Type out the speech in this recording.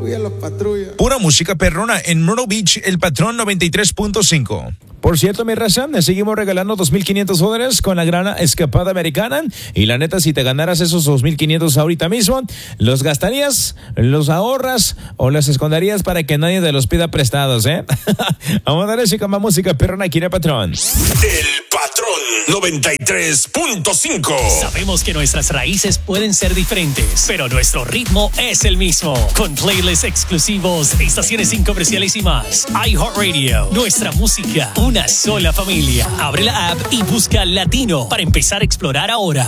Cuida las patrullas. Pura música perrona en Myrtle Beach, El Patrón 93.5. Por cierto, mi raza, seguimos regalando $2,500 con la gran escapada americana. Y la neta, si te ganaras esos $2,500 ahorita mismo, ¿los gastarías, los ahorras o los esconderías para que nadie te los pida prestados, Vamos a darle con más música perrona aquí en El Patrón. El Patrón 93.5. Sabemos que nuestras raíces pueden ser diferentes, pero nuestro ritmo es el mismo. Con playlists exclusivos, estaciones sin comerciales y más. iHeartRadio, nuestra música, una sola familia. Abre la app y busca Latino para empezar a explorar ahora.